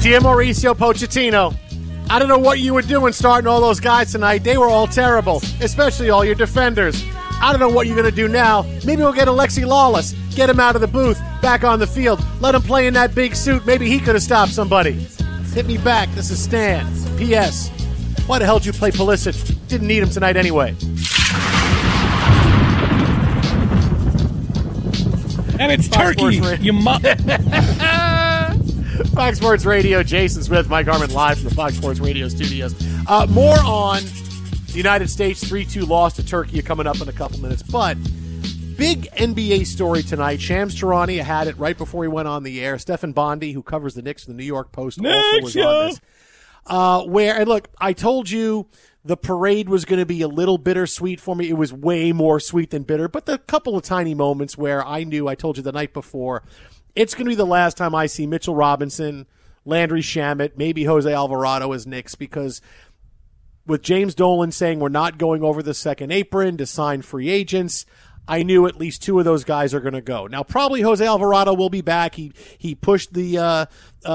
Dear Mauricio Pochettino, I don't know what you were doing starting all those guys tonight. They were all terrible, especially all your defenders. I don't know what you're going to do now. Maybe we'll get Alexi Lawless, get him out of the booth, back on the field, let him play in that big suit. Maybe he could have stopped somebody. Hit me back. This is Stan. P.S. Why the hell did you play Pulisic? Didn't need him tonight anyway. And it's Turkey, you Fox Sports Radio, Jason Smith, Mike Harmon, live from the Fox Sports Radio studios. More on the United States 3-2 loss to Turkey coming up in a couple minutes. But big NBA story tonight. Shams Charania had it right before he went on the air. Stephen Bondy, who covers the Knicks for the New York Post, also was on this. And look, I told you the parade was going to be a little bittersweet for me. It was way more sweet than bitter. But the couple of tiny moments where I told you the night before, it's going to be the last time I see Mitchell Robinson, Landry Shamet, maybe Jose Alvarado as Knicks, because with James Dolan saying we're not going over the second apron to sign free agents, I knew at least two of those guys are going to go. Now, probably Jose Alvarado will be back. He pushed the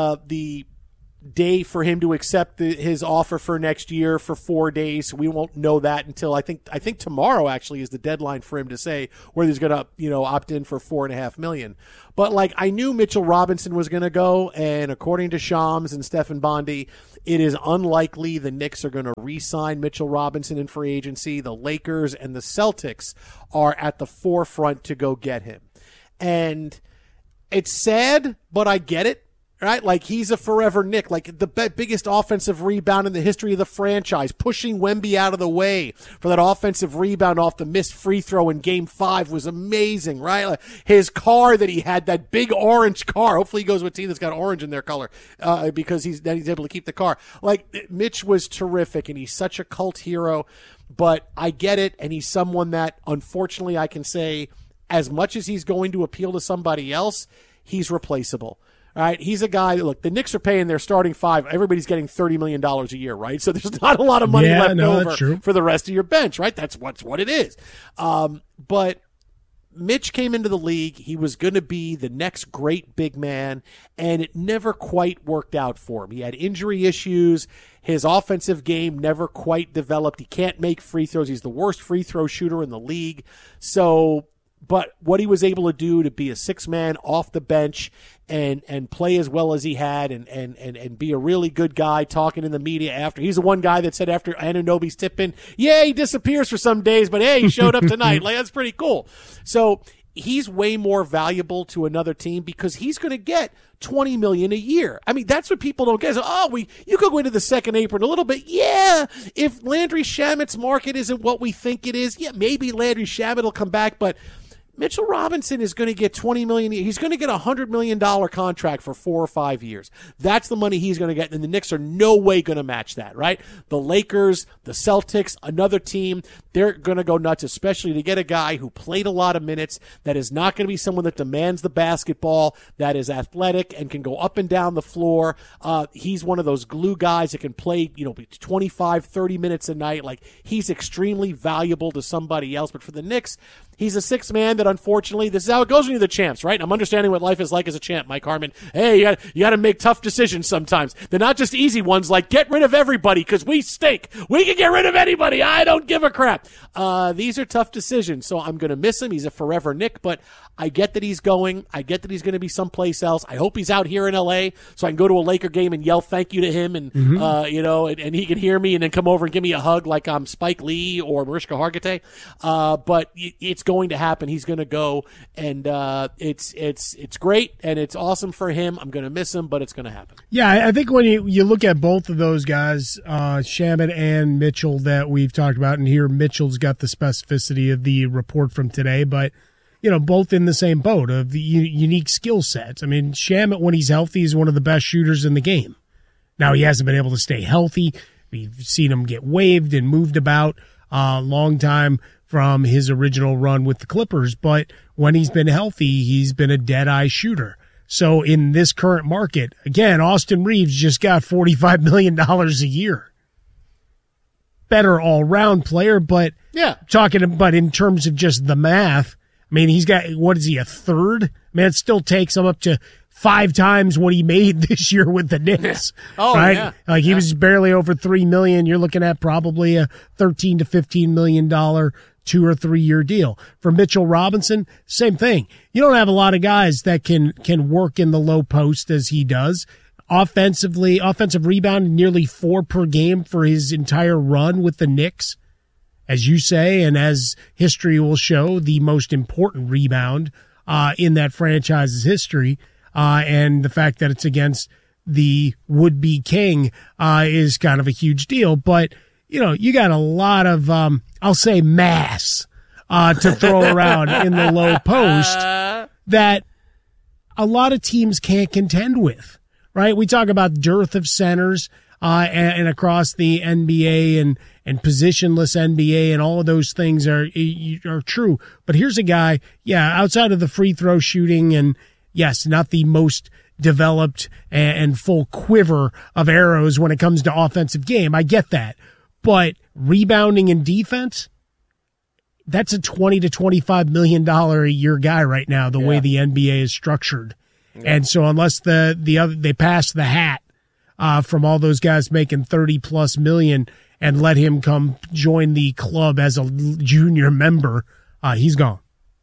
day for him to accept his offer for next year for 4 days. So we won't know that until I think tomorrow actually is the deadline for him to say whether he's going to opt in for $4.5 million. But I knew Mitchell Robinson was going to go, and according to Shams and Stephen Bondy, it is unlikely the Knicks are going to re-sign Mitchell Robinson in free agency. The Lakers and the Celtics are at the forefront to go get him. And it's sad, but I get it. Right? He's a forever Knick, the biggest offensive rebound in the history of the franchise, pushing Wemby out of the way for that offensive rebound off the missed free throw in Game 5 was amazing, right? His car that he had, that big orange car, hopefully he goes with a team that's got orange in their color, because he's able to keep the car. Mitch was terrific, and he's such a cult hero, but I get it, and he's someone that, unfortunately, I can say, as much as he's going to appeal to somebody else, he's replaceable. All right, he's a guy that, look, the Knicks are paying their starting five. Everybody's getting $30 million a year, right? So there's not a lot of money left over for the rest of your bench, right? That's what it is. But Mitch came into the league. He was going to be the next great big man, and it never quite worked out for him. He had injury issues. His offensive game never quite developed. He can't make free throws. He's the worst free throw shooter in the league. But what he was able to do to be a six-man off the bench and play as well as he had and be a really good guy talking in the media after. He's the one guy that said after Anunoby's tip-in, yeah, he disappears for some days, but hey, he showed up tonight. That's pretty cool. So he's way more valuable to another team because he's going to get $20 million a year. I mean, that's what people don't get. So, you could go into the second apron a little bit. Yeah, if Landry Shamet's market isn't what we think it is, yeah, maybe Landry Shamet will come back, but Mitchell Robinson is going to get $20 million. He's going to get a $100 million contract for 4 or 5 years. That's the money he's going to get, and the Knicks are no way going to match that, right? The Lakers, the Celtics, another team, they're going to go nuts, especially to get a guy who played a lot of minutes, that is not going to be someone that demands the basketball, that is athletic and can go up and down the floor. He's one of those glue guys that can play, 25, 30 minutes a night. He's extremely valuable to somebody else. But for the Knicks, he's a sixth man that, unfortunately, this is how it goes when you're the champs, right? I'm understanding what life is like as a champ, Mike Harmon. Hey, you got to make tough decisions sometimes. They're not just easy ones like get rid of everybody because we stink. We can get rid of anybody. I don't give a crap. These are tough decisions, so I'm going to miss him. He's a forever Knick, but I get that he's going. I get that he's going to be someplace else. I hope he's out here in L.A. so I can go to a Laker game and yell thank you to him and, and he can hear me and then come over and give me a hug like I'm Spike Lee or Mariska Hargitay. But it's going to happen. He's going to go, and it's great, and it's awesome for him. I'm going to miss him, but it's going to happen. Yeah, I think when you look at both of those guys, Shamet and Mitchell that we've talked about, and here Mitchell's got the specificity of the report from today, but both in the same boat of the unique skill sets. I mean, Shamet, when he's healthy, is one of the best shooters in the game. Now, he hasn't been able to stay healthy. We've seen him get waived and moved about a long time from his original run with the Clippers, but when he's been healthy, he's been a dead-eye shooter. So in this current market, again, Austin Reeves just got $45 million a year. Better all-round player, but but in terms of just the math, I mean, he's got, what is he, a third? I mean, it still takes him up to 5 times what he made this year with the Knicks. Right? Yeah. Like he was barely over $3 million. You're looking at probably a $13 to $15 million 2 or 3 year deal. For Mitchell Robinson, same thing. You don't have a lot of guys that can work in the low post as he does. Offensive rebound, nearly 4 per game for his entire run with the Knicks. As you say, and as history will show, the most important rebound in that franchise's history. And the fact that it's against the would-be king is kind of a huge deal. But, you got a lot of, I'll say, mass to throw around in the low post that a lot of teams can't contend with, right? We talk about dearth of centers and across the NBA and positionless NBA, and all of those things are true. But here's a guy, outside of the free throw shooting, and yes, not the most developed and full quiver of arrows when it comes to offensive game. I get that. But rebounding and defense, that's a $20 to $25 million a year guy right now, the way the NBA is structured. Yeah. And so unless they pass the hat from all those guys making 30 plus million and let him come join the club as a junior member, he's gone.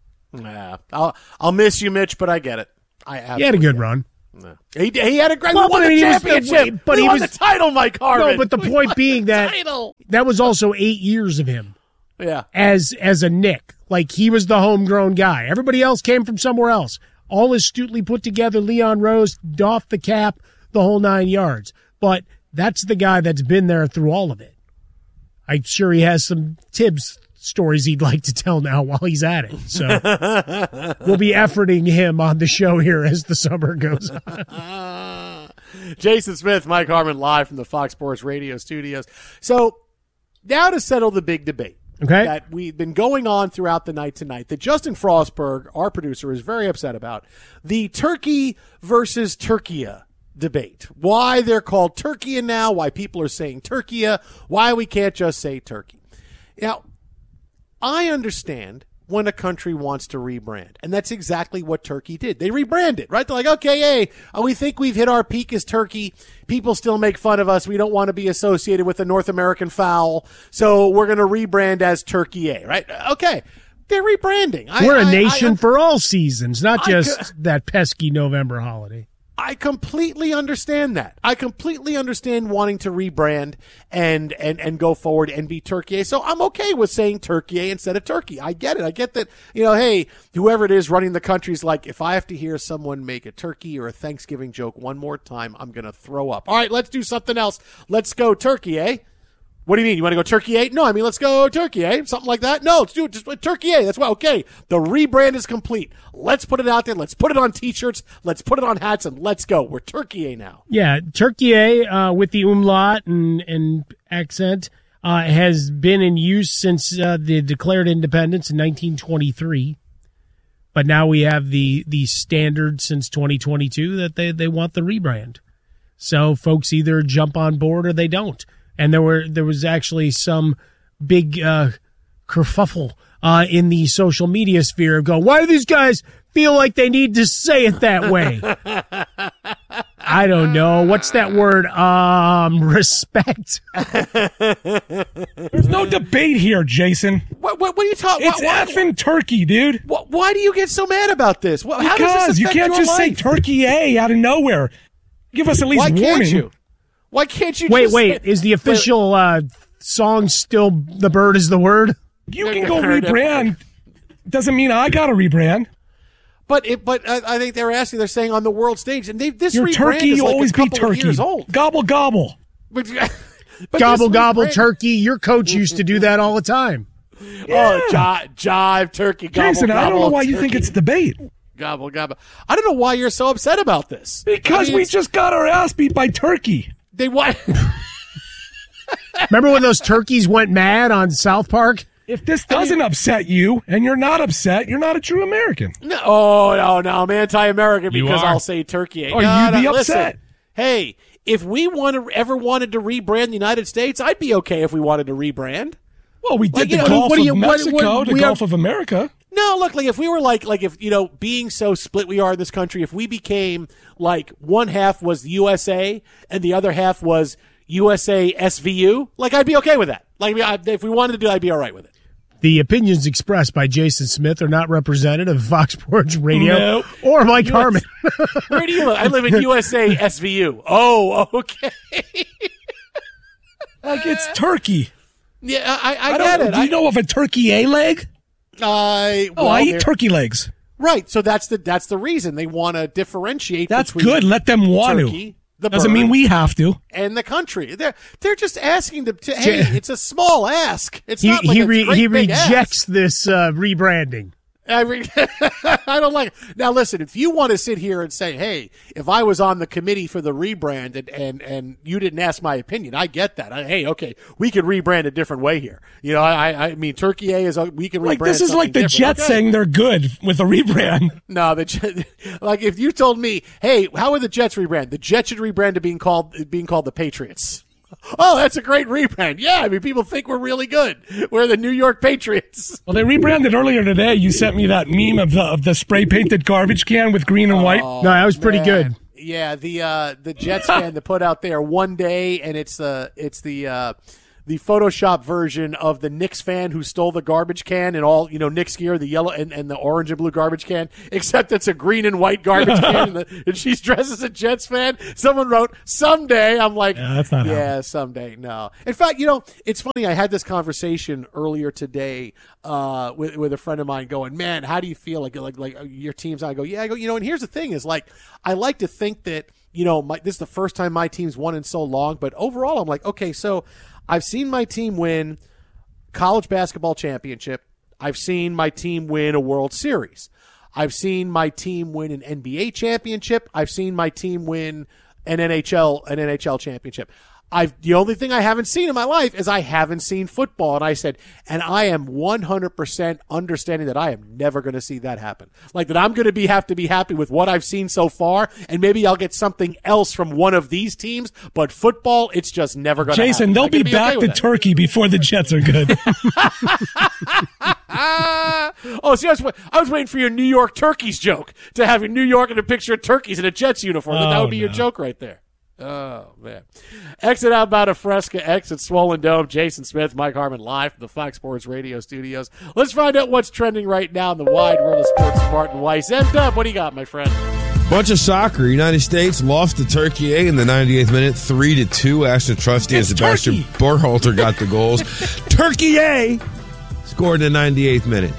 Yeah, I'll miss you, Mitch, but I get it. He had a good run. No. He had a great championship. He won the title, Mike Harmon. No, but the point being that that was also 8 years of him. Yeah. As a Knick. Like, he was the homegrown guy. Everybody else came from somewhere else. All astutely put together, Leon Rose, doffed the cap, the whole 9 yards. But that's the guy that's been there through all of it. I'm sure he has some Tibbs stories he'd like to tell now while he's at it. So we'll be efforting him on the show here as the summer goes on. Jason Smith, Mike Harmon, live from the Fox Sports Radio studios. So now to settle the big debate that we've been going on throughout the night tonight, that Justin Frostberg, our producer, is very upset about, the Turkey versus Turkia debate. Why they're called Turkia now, why people are saying Turkia, why we can't just say Turkey. Now, I understand when a country wants to rebrand, and that's exactly what Turkey did. They rebranded, right? They're like, okay, hey, we think we've hit our peak as Turkey. People still make fun of us. We don't want to be associated with the North American foul, so we're going to rebrand as Turkey A, right? Okay. They're rebranding. We're a nation for all seasons, not just that pesky November holiday. I completely understand that. I completely understand wanting to rebrand and go forward and be Turkey. So I'm okay with saying Turkey instead of Turkey. I get it. I get that, hey, whoever it is running the country's like, if I have to hear someone make a turkey or a Thanksgiving joke one more time, I'm going to throw up. All right, let's do something else. Let's go Turkey, eh? What do you mean? You want to go Turkey 8? No, I mean, let's go Turkey, eh? Something like that? No, let's do it. Just Turkey 8. That's why. Okay. The rebrand is complete. Let's put it out there. Let's put it on t-shirts. Let's put it on hats, and let's go. We're Turkey A now. Yeah. Turkey A, with the umlaut and accent, has been in use since the declared independence in 1923. But now we have the standard since 2022 that they want the rebrand. So folks either jump on board or they don't. And there was actually some big kerfuffle in the social media sphere of going, why do these guys feel like they need to say it that way? I don't know. What's that word? Respect. There's no debate here, Jason. What are you talking about? It's effing Turkey, dude. Why do you get so mad about this? How because does this affect you can't just say Turkey A out of nowhere. Give us at least warning. Can't you? Why can't you wait, is the official song still The Bird is the Word? You can go rebrand. Doesn't mean I got to rebrand. But I think they're saying on the world stage, and this your rebrand turkey is like always a couple be turkey. Of years old. Gobble, gobble. But gobble, gobble, turkey. Your coach used to do that all the time. Yeah. Oh, jive, turkey, gobble, Jason, gobble, I don't know why turkey. you think it's debate. Gobble, gobble. I don't know why you're so upset about this. Because we just got our ass beat by Turkey. They what? Remember when those turkeys went mad on South Park? If this doesn't upset you and you're not upset, you're not a true American. No, I'm anti-American because I'll say Turkey. Oh, you'd be upset. Listen, hey, if we ever wanted to rebrand the United States, I'd be okay if we wanted to rebrand. Well, we did the Gulf of Mexico, the Gulf of America. No, look, like if we were like if, being so split we are in this country, if we became like one half was the USA and the other half was USA SVU, like I'd be okay with that. Like if we wanted to do, I'd be all right with it. The opinions expressed by Jason Smith are not representative of Fox Sports Radio or Mike Harmon. Where do you live? I live in USA SVU. Oh, okay. Like it's turkey. Yeah, I get it. Do you know of a turkey A-leg? I eat turkey legs. Right, so that's the reason they want to differentiate. That's between good. Let them want turkey, to. Doesn't mean we have to. And the country, they're just asking to hey, it's a small ask. It's not like he big rejects ask. This rebranding. I don't like it. Now, listen, if you want to sit here and say, hey, if I was on the committee for the rebrand and you didn't ask my opinion, I get that. Hey, okay, we could rebrand a different way here. I mean, Turkey A is, we can rebrand like this is like the Jets saying they're good with a rebrand. No, like if you told me, hey, how would the Jets rebrand? The Jets should rebrand to being called the Patriots. Oh, that's a great rebrand. Yeah, I mean, people think we're really good. We're the New York Patriots. Well, they rebranded earlier today. You sent me that meme of the spray-painted garbage can with green and white. No, that was pretty good. Yeah, the Jets fan that put out there one day, and it's the Photoshop version of the Knicks fan who stole the garbage can and all, Knicks gear, the yellow and the orange and blue garbage can, except it's a green and white garbage can and she's dressed as a Jets fan. Someone wrote, someday. I'm like, that's not happening. Someday. No. In fact, it's funny. I had this conversation earlier today with a friend of mine going, man, how do you feel like your team's? I go, and here's the thing is like, I like to think that, this is the first time my team's won in so long, but overall I'm like, okay, so I've seen my team win college basketball championship. I've seen my team win a World Series. I've seen my team win an NBA championship. I've seen my team win an NHL championship. The only thing I haven't seen in my life is I haven't seen football. And I said, and I am 100% understanding that I am never going to see that happen. Like that I'm going to have to be happy with what I've seen so far. And maybe I'll get something else from one of these teams. But football, it's just never going to happen. Jason, they'll be back to turkey before the Jets are good. See, I was waiting for your New York turkeys joke to have your New York and a picture of turkeys in a Jets uniform. That would be your joke right there. Oh, man. Exit Outbound of Fresca, exit Swollen Dome. Jason Smith, Mike Harmon, live from the Fox Sports Radio studios. Let's find out what's trending right now in the wide world of sports with Martin Weiss. M-Dub, what do you got, my friend? Bunch of soccer. United States lost to Turkey A in the 98th minute, 3-2. Ashton Trusty and Sebastian Berhalter got the goals. Turkey A scored in the 98th minute.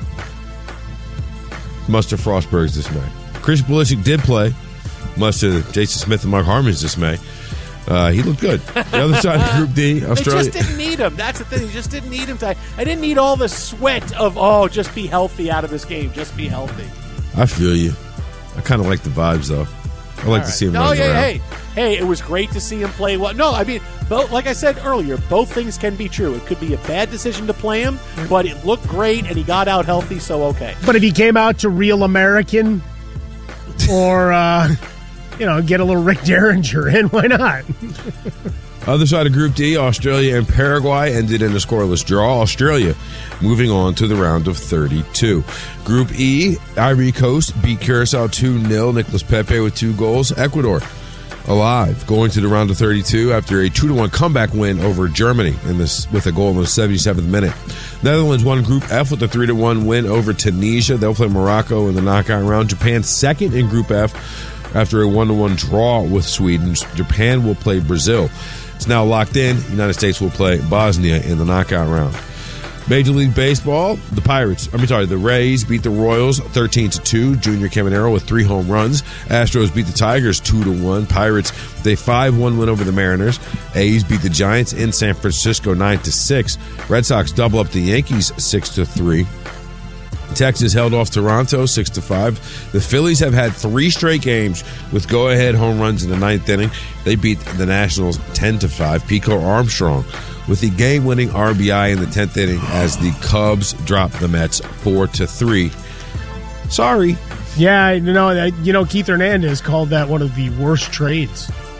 Much to Frostberg's dismay. Chris Pulisic did play, much to Jason Smith and Mark Harmon's dismay. He looked good. The other side of Group D, Australia. They just didn't need him. That's the thing. He just didn't need him. I didn't need all the sweat of, just be healthy out of this game. Just be healthy. I feel you. I kind of like the vibes, though. I like to see him run around. Hey, it was great to see him play well. No, I mean, like I said earlier, both things can be true. It could be a bad decision to play him, but it looked great, and he got out healthy, so okay. But if he came out to Real American or, get a little Rick Derringer in, why not? Other side of Group D, Australia and Paraguay ended in a scoreless draw. Australia moving on to the round of 32. Group E, Ivory Coast beat Curacao 2-0. Nicolas Pepe with 2 goals. Ecuador alive, going to the round of 32 after a 2-1 comeback win over Germany with a goal in the 77th minute. Netherlands won Group F with a 3-1 win over Tunisia. They'll play Morocco in the knockout round. Japan second in Group F after a 1-1 draw with Sweden. Japan will play Brazil. It's now locked in. The United States will play Bosnia in the knockout round. Major League Baseball, the Rays beat the Royals 13-2. Junior Caminero with 3 home runs. Astros beat the Tigers 2-1. Pirates with a 5-1 win over the Mariners. A's beat the Giants in San Francisco 9-6. Red Sox double up the Yankees 6-3. Texas held off Toronto 6-5. The Phillies have had 3 straight games with go-ahead home runs in the 9th inning. They beat the Nationals 10-5. Pico Armstrong with the game-winning RBI in the 10th inning as the Cubs dropped the Mets 4-3. Sorry. Yeah, Keith Hernandez called that one of the worst trades.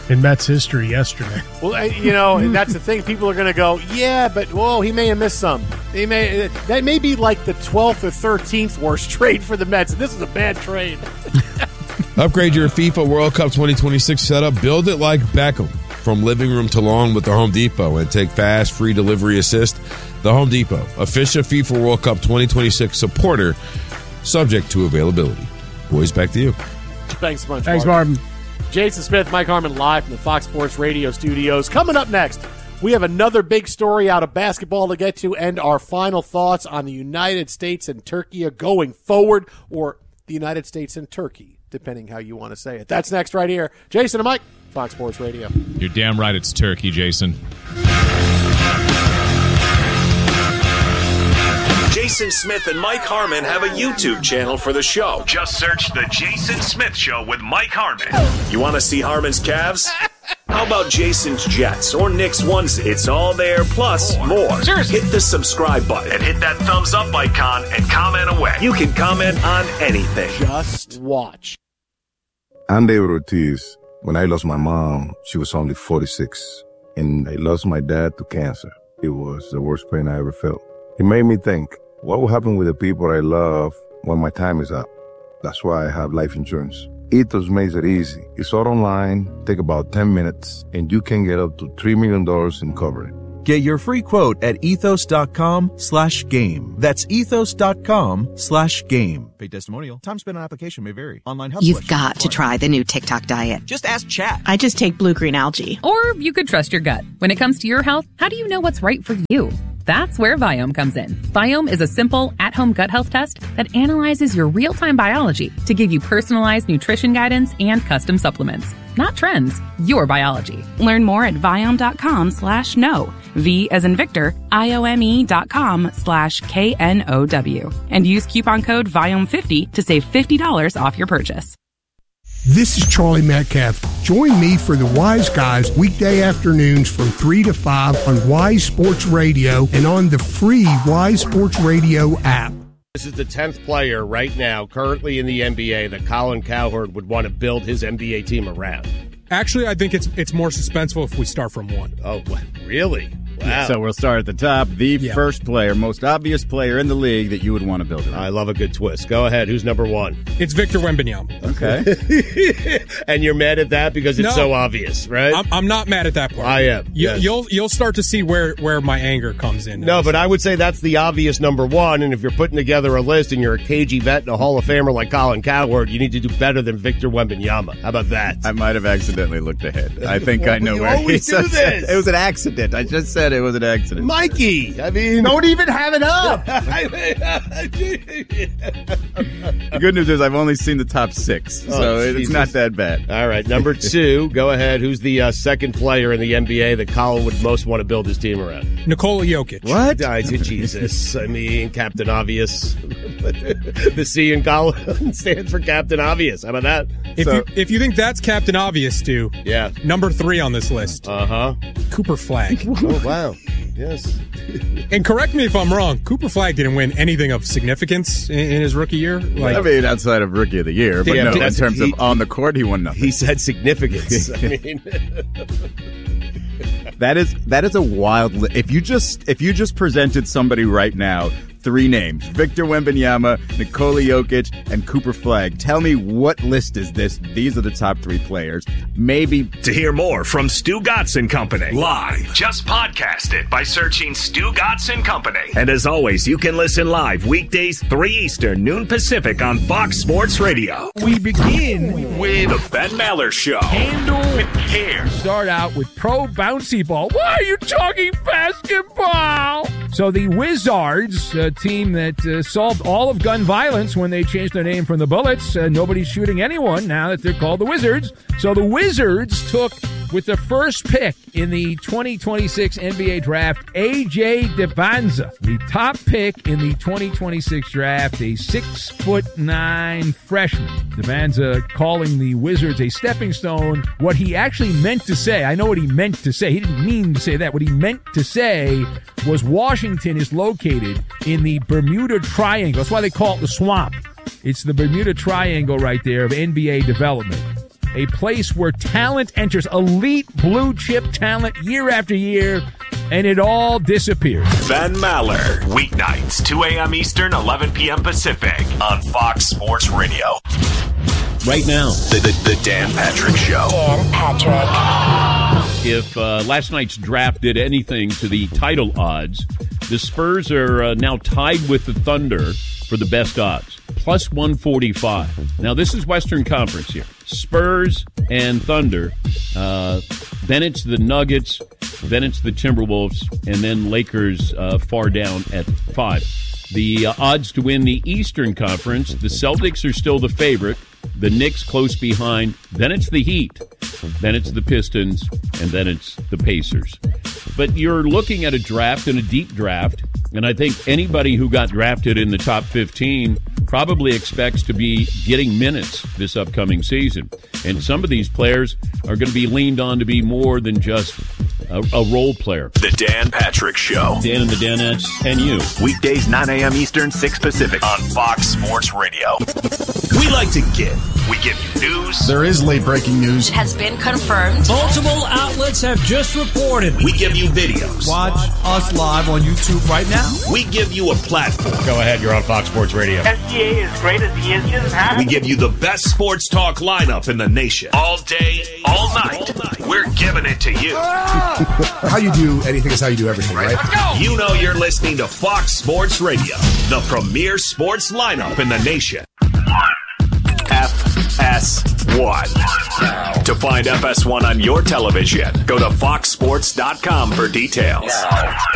in Mets history yesterday. Well, and that's the thing. People are going to go, yeah, but he may have missed some. That may be like the 12th or 13th worst trade for the Mets. This is a bad trade. Upgrade your FIFA World Cup 2026 setup. Build it like Beckham, from living room to lawn with the Home Depot, and take fast, free delivery assist. The Home Depot, official FIFA World Cup 2026 supporter, subject to availability. Boys, back to you. Thanks so much. Thanks, Marvin. Jason Smith, Mike Harmon, live from the Fox Sports Radio studios. Coming up next, we have another big story out of basketball to get to, and our final thoughts on the United States and Turkey going forward, or the United States and Turkey, depending how you want to say it. That's next right here. Jason and Mike, Fox Sports Radio. You're damn right it's Turkey, Jason. Jason Smith and Mike Harmon have a YouTube channel for the show. Just search The Jason Smith Show with Mike Harmon. You want to see Harmon's calves? How about Jason's Jets or Nick's onesie? It's all there, plus more. Seriously. Hit the subscribe button and hit that thumbs up icon and comment away. You can comment on anything. Just watch. I'm David Ortiz. When I lost my mom, she was only 46. And I lost my dad to cancer. It was the worst pain I ever felt. It made me think, what will happen with the people I love when my time is up? That's why I have life insurance. Ethos makes it easy. It's all online, take about 10 minutes, and you can get up to $3 million in coverage. Get your free quote at ethos.com/game. That's ethos.com/game. Paid testimonial. Time spent on application may vary. Online help. You've got to try the new TikTok diet. Just ask chat. I just take blue-green algae. Or you could trust your gut. When it comes to your health, how do you know what's right for you? That's where Viome comes in. Viome is a simple, at-home gut health test that analyzes your real-time biology to give you personalized nutrition guidance and custom supplements. Not trends, your biology. Learn more at Viome.com/know. V as in Victor, IOME.com/KNOW. And use coupon code Viome50 to save $50 off your purchase. This is Charlie Metcalf. Join me for the Wise Guys weekday afternoons from 3 to 5 on Wise Sports Radio and on the free Wise Sports Radio app. This is the 10th player right now currently in the NBA that Colin Cowherd would want to build his NBA team around. Actually, I think it's more suspenseful if we start from one. Oh, really? Wow. So we'll start at the top. The first player, most obvious player in the league that you would want to build around. I love a good twist. Go ahead. Who's number one? It's Victor Wembanyama. Okay. And you're mad at that because it's so obvious, right? I'm not mad at that part. I am. You'll start to see where my anger comes in. No, but I would say that's the obvious number one. And if you're putting together a list and you're a cagey vet and a Hall of Famer like Colin Cowherd, you need to do better than Victor Wembanyama. How about that? I might have accidentally looked ahead. I think I know where he said this. It was an accident. I just said it was an accident. Mikey, I mean, don't even have it up. The good news is I've only seen the top 6, so it's not that bad. All right, number 2, go ahead. Who's the second player in the NBA that Colin would most want to build his team around? Nikola Jokic. What? Jesus. I mean, Captain Obvious. The C in Colin stands for Captain Obvious. How about that? If you think that's Captain Obvious, Stu, yeah. Number 3 on this list. Cooper Flagg. Oh, wow. Yes. And correct me if I'm wrong, Cooper Flagg didn't win anything of significance in his rookie year. I mean, outside of Rookie of the Year, but no, in terms of on the court, he won nothing. He said significance. I mean, that is a wild. If you just presented somebody right now, 3 names: Victor Wembanyama, Nikola Jokic, and Cooper Flagg. Tell me, what list is this? These are the top 3 players. Maybe. To hear more from Stu Gatz and Company live, just podcast it by searching Stu Gatz and Company. And as always, you can listen live weekdays 3 Eastern, noon Pacific on Fox Sports Radio. We begin with the Ben Maller Show. Handle with care. Start out with pro bouncy ball. Why are you talking basketball? So the Wizards, a team that solved all of gun violence when they changed their name from the Bullets. Nobody's shooting anyone now that they're called the Wizards. So the Wizards took, with the first pick in the 2026 NBA draft, A.J. Depandza, the top pick in the 2026 draft, a 6'9" freshman. Depandza calling the Wizards a stepping stone. What he actually meant to say, I know what he meant to say. He didn't mean to say that. What he meant to say was Washington is located in the Bermuda Triangle. That's why they call it the swamp. It's the Bermuda Triangle right there of NBA development. a place where talent enters, elite blue chip talent year after year, and it all disappears. Ben Maller, weeknights, 2 a.m. Eastern, 11 p.m. Pacific, on Fox Sports Radio. Right now, the Dan Patrick Show. Dan Patrick. If last night's draft did anything to the title odds, the Spurs are now tied with the Thunder for the best odds, plus 145. Now, this is Western Conference here. Spurs and Thunder. Then it's the Nuggets. Then it's the Timberwolves. And then Lakers far down at 5. The odds to win the Eastern Conference, the Celtics are still the favorite. The Knicks close behind. Then it's the Heat. Then it's the Pistons. And then it's the Pacers. But you're looking at a draft and a deep draft. And I think anybody who got drafted in the top 15 probably expects to be getting minutes this upcoming season. And some of these players are going to be leaned on to be more than just a role player. The Dan Patrick Show. Dan and the Danettes and you. Weekdays, 9 a.m. Eastern, 6 Pacific, on Fox Sports Radio. We like to give. We give you news. There is late breaking news. It has been confirmed. Multiple outlets have just reported. We give you videos. Watch us live on YouTube right now. We give you a platform. Go ahead, you're on Fox Sports Radio. SGA is great as he is just had. We give you the best sports talk lineup in the nation. All day, all night. We're giving it to you. How you do anything is how you do everything, right? Let's go. You know you're listening to Fox Sports Radio, the premier sports lineup in the nation. FS1. To find FS1 on your television, go to foxsports.com for details.